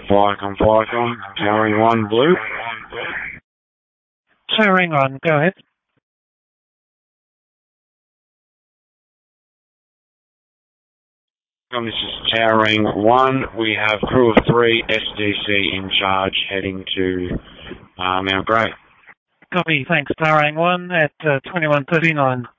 Falcon. Towering 1 blue. Towering 1, go ahead. This is Towering 1. We have crew of 3, SDC in charge, heading to Mount Grey. Copy, thanks. Towering 1 at 21:39.